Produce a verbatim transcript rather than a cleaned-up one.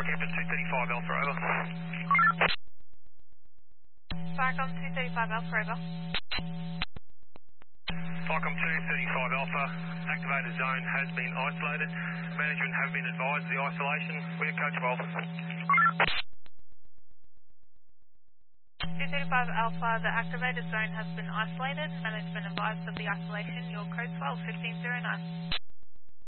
Campus two thirty-five Alpha, over. Farcom two thirty-five Alpha, over. Farcom two thirty-five Alpha, activated zone has been isolated. Management have been advised of the isolation. We're Coach twelve. two thirty-five Alpha, the activated zone has been isolated. Management advised of the isolation. Your code twelve, fifteen zero nine.